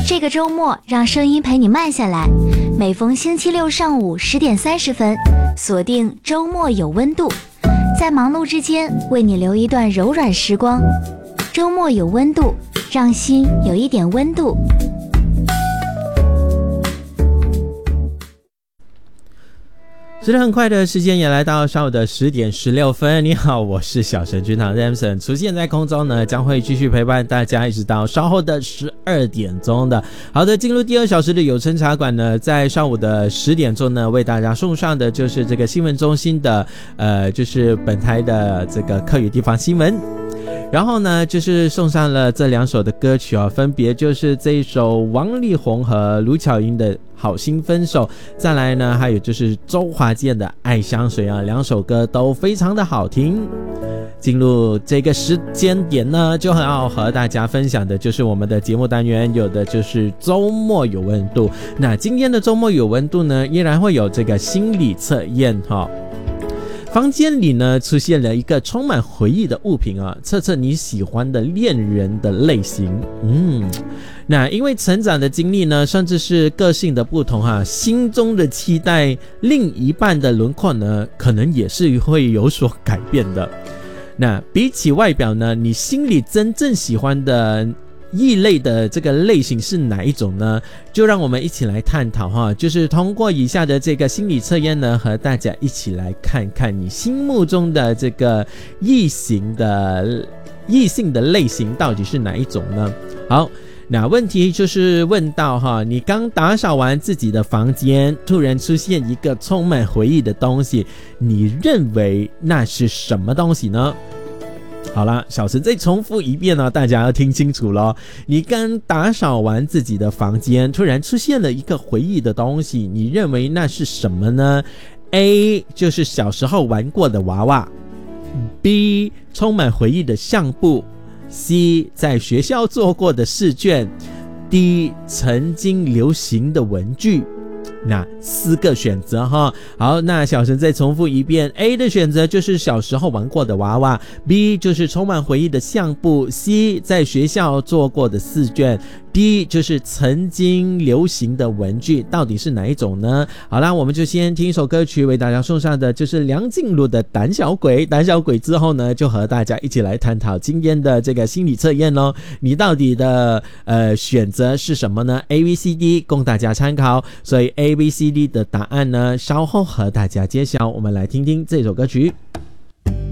这个周末让声音陪你慢下来，每逢星期六上午10点30分，锁定周末有温度，在忙碌之间为你留一段柔软时光。周末有温度，让心有一点温度。 是的，很快的时间也来到上午的10点16分。你好，我是小神军堂 Ramson， 出现在空中呢，将会继续陪伴大家一直到稍后的12点钟的。好的，进入第2小时的有声茶馆呢，在上午的10点钟呢，为大家送上的就是这个新闻中心的就是本台的这个客语地方新闻。然后呢，就是送上了这2首的歌曲啊，分别就是这一首王力宏和卢巧音的好心分手，再来呢还有就是周华健的爱香水啊，2首歌都非常的好听。进入这个时间点呢，就很好和大家分享的就是我们的节目单元，有的就是周末有温度。那今天的周末有温度呢，依然会有这个心理测验哈。房间里呢出现了一个充满回忆的物品啊，测测你喜欢的恋人的类型。那因为成长的经历呢，甚至是个性的不同啊，心中的期待另一半的轮廓呢，可能也是会有所改变的。那比起外表呢，你心里真正喜欢的异类的这个类型是哪一种呢？就让我们一起来探讨哈，就是通过以下的这个心理测验呢，和大家一起来看看你心目中的这个异性的类型到底是哪一种呢？好，那问题就是问到哈，你刚打扫完自己的房间，突然出现一个充满回忆的东西，你认为那是什么东西呢？好啦，小陈再重复一遍大家要听清楚咯。你刚打扫完自己的房间，突然出现了一个回忆的东西，你认为那是什么呢？ A 就是小时候玩过的娃娃， B 充满回忆的相簿， C 在学校做过的试卷， D 曾经流行的文具。那4个选择哈。好，那小陈再重复一遍， A 的选择就是小时候玩过的娃娃， B 就是充满回忆的相簿， C 在学校做过的试卷， D 就是曾经流行的文具，到底是哪一种呢？好啦，我们就先听一首歌曲，为大家送上的就是梁静茹的胆小鬼。胆小鬼之后呢，就和大家一起来探讨今天的这个心理测验咯。你到底的选择是什么呢？ ABCD 供大家参考，所以 ABCD 的答案呢，稍后和大家揭晓。我们来听听这首歌曲。